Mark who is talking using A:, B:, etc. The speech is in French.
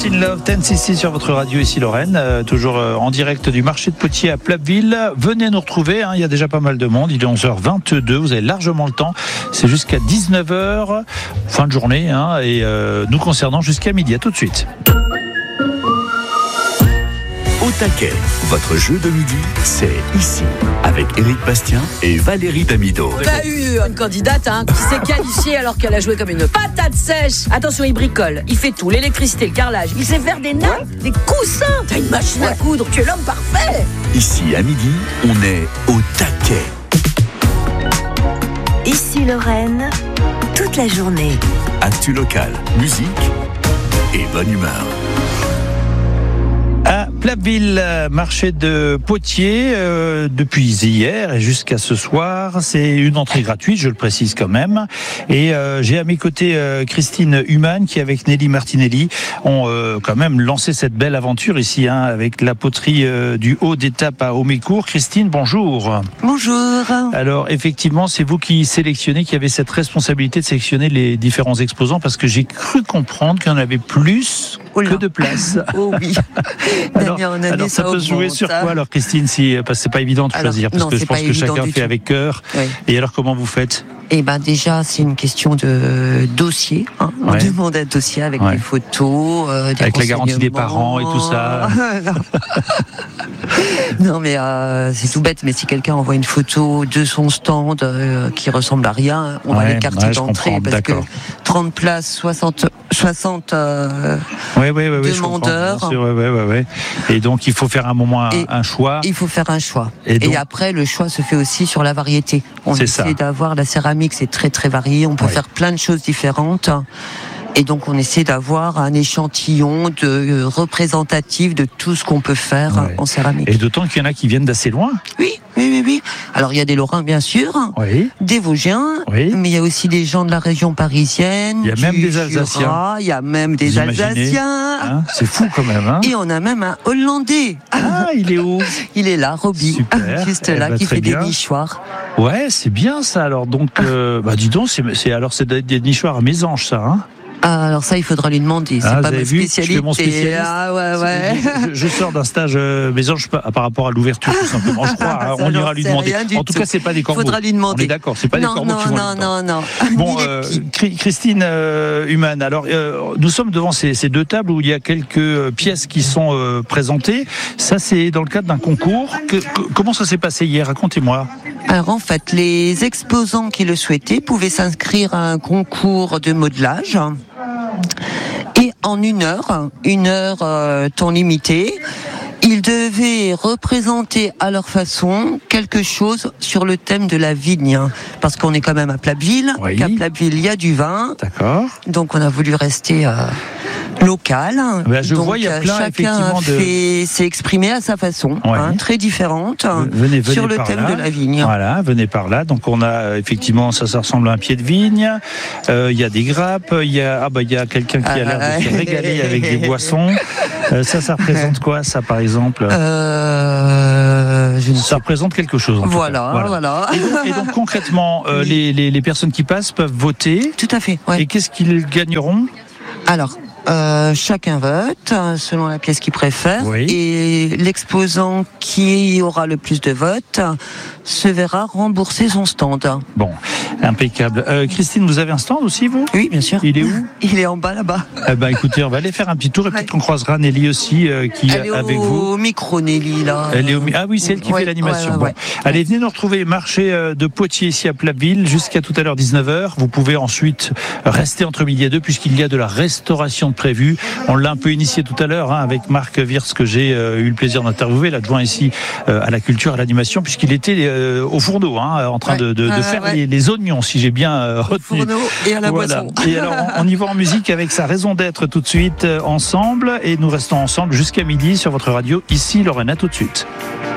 A: in Love, 10cc sur votre radio ici Lorraine, toujours en direct du marché de Potier à Platteville. Venez nous retrouver, il y a déjà pas mal de monde, il est 11h22, vous avez largement le temps, c'est jusqu'à 19h, fin de journée, et nous concernant jusqu'à midi. À tout de suite.
B: Au taquet, votre jeu de midi, c'est ici, avec Éric Bastien et Valérie Damido.
C: On a eu une candidate qui s'est qualifiée alors qu'elle a joué comme une patate sèche. Attention, il bricole, il fait tout, l'électricité, le carrelage, il sait faire des nappes, des coussins. T'as une machine à coudre, tu es l'homme parfait.
B: Ici, à midi, on est au taquet.
D: Ici Lorraine, toute la journée.
B: Actu local, musique et bonne humeur.
A: À Platteville, marché de Potier, depuis hier et jusqu'à ce soir, c'est une entrée gratuite, je le précise quand même. Et j'ai à mes côtés Christine Humann qui, avec Nelly Martinelli, ont quand même lancé cette belle aventure ici, avec la poterie du Haut d'Étape à Aumécourt. Christine, bonjour.
E: Bonjour.
A: Alors effectivement, c'est vous qui sélectionnez, qui avez cette responsabilité de sélectionner les différents exposants, parce que j'ai cru comprendre qu'il y en avait plus que de place.
E: Oh oui.
A: Alors, ça peut se jouer sur quoi alors, Christine, parce que c'est pas évident de choisir, parce que je pense que chacun fait avec cœur. Oui. Et alors comment vous faites?
E: Eh ben déjà, c'est une question de dossier. On demande un dossier avec des photos, des
A: avec la garantie des parents et tout ça.
E: Non mais c'est tout bête, mais si quelqu'un envoie une photo de son stand qui ressemble à rien, on va l'écarter d'entrée, parce que 30 places, 60 demandeurs.
A: Et donc il faut faire un choix.
E: Il faut faire un choix. Et après, le choix se fait aussi sur la variété. On essaie d'avoir la céramique, c'est très très varié. On peut faire plein de choses différentes. Et donc, on essaie d'avoir un échantillon représentatif de tout ce qu'on peut faire en céramique.
A: Et d'autant qu'il y en a qui viennent d'assez loin.
E: Oui. Alors, il y a des Lorrains, bien sûr, des Vosgiens, mais il y a aussi des gens de la région parisienne.
A: Il y a même des Alsaciens.
E: Il y a même des Alsaciens.
A: C'est fou quand même.
E: Et on a même un Hollandais.
A: Ah, il est où?
E: Il est là, Roby, juste là, qui fait des nichoirs.
A: Ouais, c'est bien ça. Alors, donc, dis donc, c'est des nichoirs à mésange, ça,
E: alors ça, il faudra lui demander. C'est pas ma spécialité.
A: Je fais mon spécialiste. Je sors d'un stage mésange par rapport à l'ouverture, tout simplement. Je crois. On ira lui demander. En tout cas, c'est pas des corbeaux.
E: Faudra lui demander.
A: On est d'accord. C'est pas des corbeaux qui vont.
E: Non.
A: Bon, Christine Humann. Alors, nous sommes devant ces deux tables où il y a quelques pièces qui sont présentées. Ça, c'est dans le cadre d'un concours. Comment ça s'est passé hier? Racontez-moi.
E: Alors en fait, les exposants qui le souhaitaient pouvaient s'inscrire à un concours de modelage. Et en une heure temps limité, ils devaient représenter à leur façon quelque chose sur le thème de la vigne. Parce qu'on est quand même à Platteville. Qu'à Platteville, il y a du vin.
A: D'accord.
E: Donc on a voulu rester local.
A: Je vois, il y a plein,
E: chacun s'est exprimé à sa façon, très différente,
A: venez
E: sur le thème de la vigne.
A: Voilà, venez par là. Donc on a effectivement, ça ressemble à un pied de vigne. Il y a des grappes. Il y a quelqu'un qui a l'air de se régaler avec des boissons. Ça représente quoi, ça, par exemple? Ça représente quelque chose.
E: Voilà.
A: Et donc concrètement, les personnes qui passent peuvent voter.
E: Tout à fait.
A: Et qu'est-ce qu'ils gagneront?
E: Alors, chacun vote selon la pièce qu'il préfère, et l'exposant qui aura le plus de votes se verra rembourser son stand.
A: Bon, impeccable. Christine, vous avez un stand aussi, vous?
E: Oui, bien sûr.
A: Il est où?
E: Il est en bas, là-bas.
A: Écoutez, on va aller faire un petit tour et peut-être qu'on croisera Nelly aussi, qui est avec vous.
E: Au micro, Nelly, là.
A: Ah oui, c'est elle qui fait l'animation. Allez, venez nous retrouver marché de Potier ici à Platteville jusqu'à tout à l'heure 19h. Vous pouvez ensuite rester entre midi et deux, puisqu'il y a de la restauration prévue. On l'a un peu initié tout à l'heure avec Marc Wirtz, que j'ai eu le plaisir d'interviewer, l'adjoint ici à la culture, à l'animation, puisqu'il était au fourneau en train de faire les oignons, si j'ai bien retenu.
E: Au fourneau et à la boisson.
A: Et alors on y va en musique avec sa raison d'être tout de suite ensemble, et nous restons ensemble jusqu'à midi sur votre radio ici Lorraine. À tout de suite.